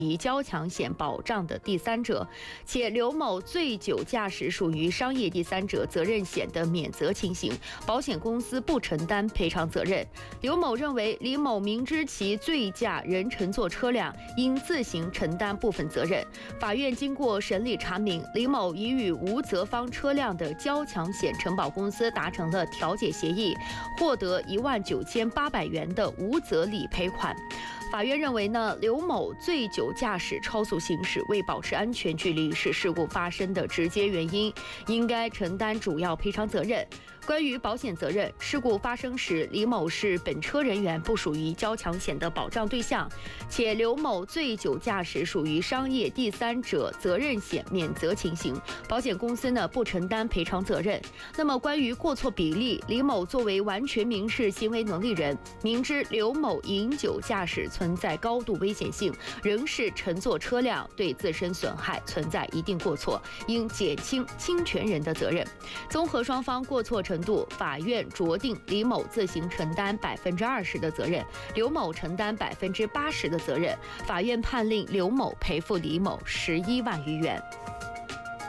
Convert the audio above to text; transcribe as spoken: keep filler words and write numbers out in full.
于交强险保障的第三者，且刘某醉酒驾驶属于商业第三者责任险的免责情形，保险公司不承担赔偿责任。刘某认为李某明知其醉驾仍乘坐车辆，应自行承担部分责任。法院经过审理查明，李某已与无责方车辆的交强险承保公司达成了调解协议，获得一万九千八百元的无责理赔款。法院认为呢，刘某醉酒驾驶、超速行驶、未保持安全距离是事故发生的直接原因，应该承担主要赔偿责任。关于保险责任，事故发生时，李某是本车人员，不属于交强险的保障对象，且刘某醉酒驾驶属于商业第三者责任险免责情形，保险公司呢不承担赔偿责任。那么关于过错比例，李某作为完全民事行为能力人，明知刘某饮酒驾驶存在高度危险性，仍是乘坐车辆，对自身损害存在一定过错，应减轻侵权人的责任。综合双方过错程度，法院酌定李某自行承担百分之二十的责任，刘某承担百分之八十的责任。法院判令刘某赔付李某十一万余元。